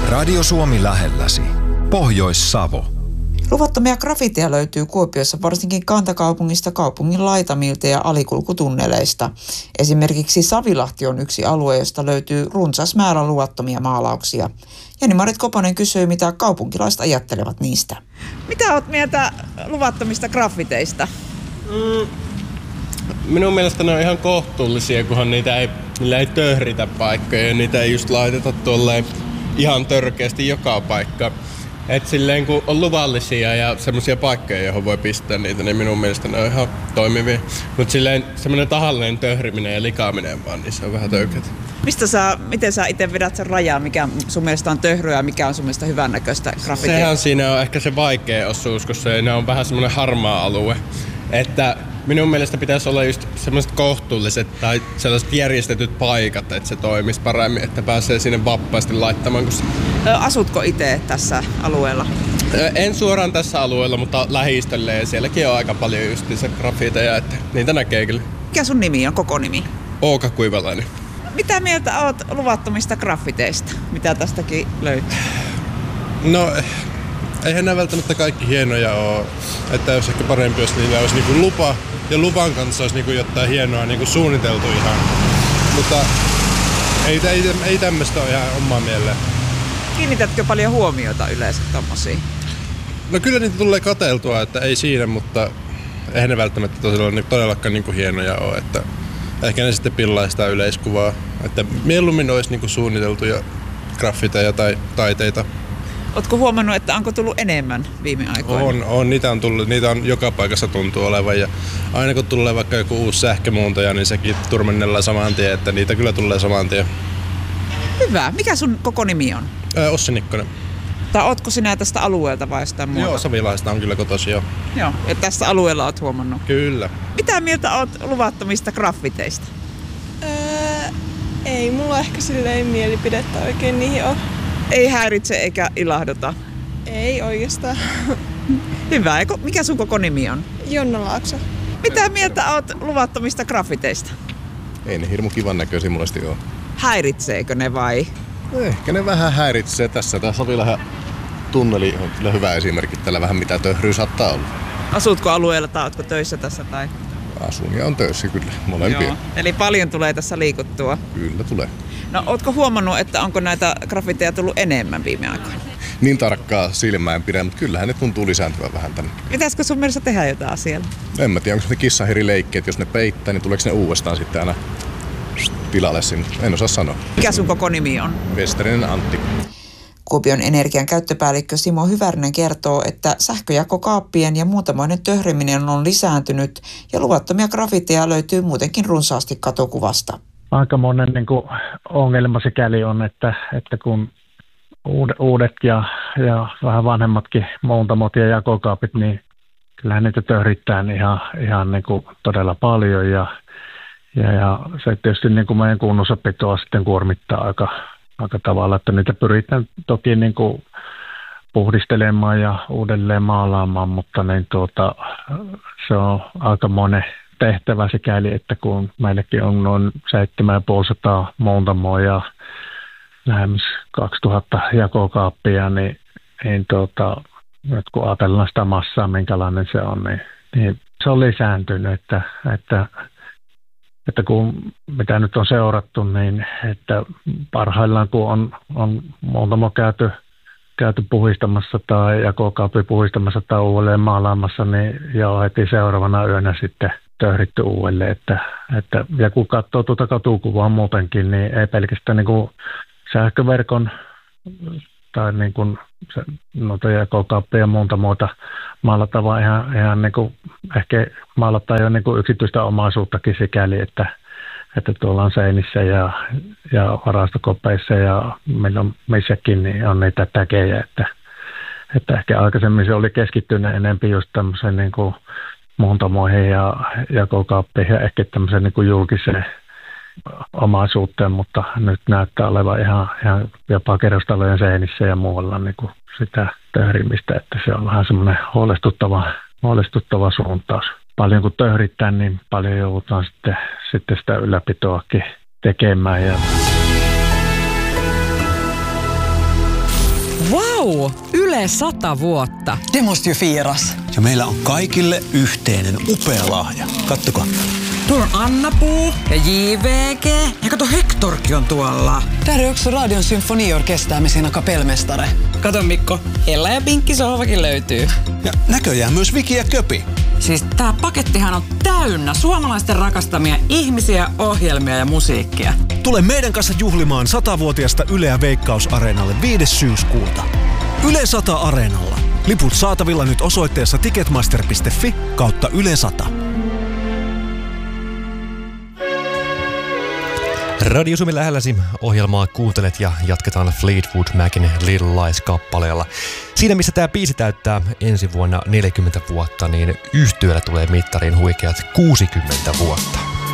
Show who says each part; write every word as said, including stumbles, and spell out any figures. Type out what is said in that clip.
Speaker 1: Radio Suomi lähelläsi. Pohjois-Savo.
Speaker 2: Luvattomia graffiteja löytyy Kuopiossa varsinkin kantakaupungista, kaupungin laitamilta ja alikulkutunneleista. Esimerkiksi Savilahti on yksi alue, josta löytyy runsas määrä luvattomia maalauksia. Jani-Marit Koponen kysyi, mitä kaupunkilaiset ajattelevat niistä. Mitä olet mieltä luvattomista graffiteista?
Speaker 3: Mm, minun mielestä ne on ihan kohtuullisia, kunhan niitä ei, niillä ei töhritä paikkoja ja niitä ei just laiteta tuolleen ihan törkeästi joka paikka. Et silleen kun on luvallisia ja semmoisia paikkoja, johon voi pistää niitä, niin minun mielestä ne on ihan toimivia. Mutta silleen semmoinen tahallinen töhriminen ja likaaminen vaan, niin se on vähän töykeätä.
Speaker 2: Mistä sä, miten sä itse vedät sen rajaa, mikä sun mielestä on töhryä ja mikä on sun mielestä hyvännäköistä graffitia?
Speaker 3: Sehän siinä on ehkä se vaikea osuus, koska se on vähän semmoinen harmaa alue. Että minun mielestä pitäisi olla just semmoiset kohtuulliset tai sellaiset järjestetyt paikat, että se toimisi paremmin, että pääsee sinne vapaasti laittamaan.
Speaker 2: Asutko itse tässä alueella?
Speaker 3: En suoraan tässä alueella, mutta lähistölle ja sielläkin on aika paljon just se graffiteja, että niitä näkee kyllä.
Speaker 2: Mikä sun nimi on, koko nimi?
Speaker 3: Ooka Kuivalainen.
Speaker 2: Mitä mieltä oot luvattomista graffiteista, mitä tästäkin löytyy?
Speaker 4: No, eihän nämä välttämättä kaikki hienoja ole. Että olisi ehkä parempi, jos niillä olisi niinku lupa ja luvan kanssa olisi niinku jotain hienoa niinku suunniteltu ihan. Mutta ei, ei, ei tämmöistä ole ihan omaa mieleen.
Speaker 2: Kiinnitätkö paljon huomiota yleensä tommosiin?
Speaker 4: No kyllä niitä tulee katseltua, että ei siinä, mutta eihän ne välttämättä tosiaan todellakaan niinku hienoja ole. Että ehkä ne sitten pillaa sitä yleiskuvaa. Että mieluummin olisi niinku suunniteltuja graffiteja tai taiteita.
Speaker 2: Ootko huomannut, että onko tullut enemmän viime aikoina?
Speaker 4: On, on, niitä on tullut, niitä on joka paikassa tuntuu olevan ja aina kun tulee vaikka joku uusi sähkömuuntaja, niin sekin turmennellaan saman tien, että niitä kyllä tulee saman tien.
Speaker 2: Hyvä. Mikä sun koko nimi on?
Speaker 4: Ää, Ossi Nikkonen.
Speaker 2: Tai ootko sinä tästä alueelta vai jostain muuta?
Speaker 4: Joo, Savilahdesta on kyllä kotoisin jo.
Speaker 2: Joo, ja tässä alueella oot huomannut?
Speaker 4: Kyllä.
Speaker 2: Mitä mieltä oot luvattomista graffiteista?
Speaker 5: Öö, ei mulla ehkä silleen mielipidettä oikein niihin ole.
Speaker 2: Ei häiritse eikä ilahduta?
Speaker 5: Ei oikeastaan.
Speaker 2: Hyvä. Mikä sun koko nimi on?
Speaker 5: Jonna Laakso.
Speaker 2: Mitä mieltä oot luvattomista graffiteista?
Speaker 6: Ei ne hirmu kivan näköisiä monesti ole.
Speaker 2: Häiritseekö ne vai?
Speaker 6: Ehkä ne vähän häiritsee tässä. Tämä Savilahden tunneli on kyllä hyvä esimerkki. Tällä vähän mitä töhryä saattaa olla.
Speaker 2: Asutko alueella tai ootko töissä tässä? Tai?
Speaker 6: Asun ja on töissä kyllä, molempia.
Speaker 2: Joo. Eli paljon tulee tässä liikuttua?
Speaker 6: Kyllä tulee.
Speaker 2: No ootko huomannut, että onko näitä graffiteja tullut enemmän viime aikoina?
Speaker 6: Niin tarkkaa silmää en pidä, mutta kyllähän ne tuntuu lisääntyvän vähän tänne.
Speaker 2: Pitäisikö sun mielestä tehdä jotain asialla?
Speaker 6: En mä tiedä, onko ne kissahirileikkeet, jos ne peittää, niin tuleeko ne uudestaan sitten aina tilalle sinne? En osaa sanoa.
Speaker 2: Mikä sun koko nimi on?
Speaker 6: Westerinen Antti.
Speaker 2: Kuopion energian käyttöpäällikkö Simo Hyvärinen kertoo, että sähköjakokaappien ja muutamoinen töhriminen on lisääntynyt ja luvattomia graffiteja löytyy muutenkin runsaasti katokuvasta.
Speaker 7: Aikamoinen niin kuin ongelma sikäli on, että, että kun uudet ja, ja vähän vanhemmatkin muuntamot ja jakokaapit, niin kyllähän niitä töhrittää ihan, ihan niin kuin todella paljon ja, ja, ja se tietysti niin kuin meidän kunnossapitoa sitten kuormittaa aika, aika tavalla, että niitä pyritään toki niin kuin puhdistelemaan ja uudelleen maalaamaan, mutta niin tuota, se on aikamoinen tehtävä sikäli, että kun meilläkin on noin seitsemäntuhatta muuntamoa ja lähemmäs kaksituhatta jakokaappia, niin, niin tuota, nyt kun ajatellaan sitä massaa, minkälainen se on, niin, niin se on lisääntynyt, että, että, että kun mitä nyt on seurattu, niin että parhaillaan kun on, on muuntamo käyty, käyty puhistamassa tai jakokaappi puhistamassa tai uudelleen maalaamassa, niin jo heti seuraavana yönä sitten töhritty uudelleen, että, että, ja kun katsoo tuota katukuvaa muutenkin, niin ei pelkästään niin kuin sähköverkon tai niin kuin se, noita jakokaappeja ja muuta muuta maalata, vaan ihan, ihan niin kuin ehkä maalata jo niin kuin yksityistä omaisuuttakin sikäli, että, että tuolla on seinissä ja, ja varastokopeissa ja milloin missäkin niin on niitä täkejä, että, että ehkä aikaisemmin se oli keskittynyt enemmän just tämmöisen niin kuin muuntamoihin ja jakokaappeihin ja ehkä tämmöiseen niin kuin julkiseen omaisuuteen, mutta nyt näyttää olevan ihan, ihan jopa kerrostalojen seinissä ja muualla niin kuin sitä töhrimistä, että se on vähän semmoinen huolestuttava, huolestuttava suuntaus. Paljon kun töhrittää, niin paljon joudutaan sitten, sitten sitä ylläpitoakin tekemään. Ja
Speaker 8: Juu, Yle sata vuotta.
Speaker 9: Det måste ju firas.
Speaker 10: Ja meillä on kaikille yhteinen upea lahja. Kattokaa.
Speaker 8: Tuolla on Anna-Puu ja J V G. Ja kato, Hektorkin on tuolla.
Speaker 9: Där är också Radion symfoniorkester med sina kapellmästare.
Speaker 8: Kato Mikko, Ella ja Pinkki sohvakin löytyy.
Speaker 10: Ja näköjään myös Viki ja Köpi.
Speaker 8: Siis tää pakettihan on täynnä suomalaisten rakastamia ihmisiä, ohjelmia ja musiikkia.
Speaker 10: Tule meidän kanssa juhlimaan satavuotiaasta Yleä Veikkaus-areenalle viides syyskuuta. Yle sata Areenalla. Liput saatavilla nyt osoitteessa ticketmaster piste fi kautta Yle sata.
Speaker 11: Radio Suomi lähelläsi ohjelmaa kuuntelet ja jatketaan Fleetwood Macin Little Lies-kappaleella. Siinä missä tämä biisi täyttää ensi vuonna neljäkymmentä vuotta, niin yhtyeellä tulee mittariin huikeat kuusikymmentä vuotta.